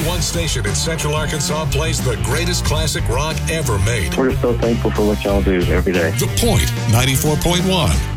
one station in Central Arkansas plays the greatest classic rock ever made. We're just so thankful for what y'all do every day. The Point, 94.1.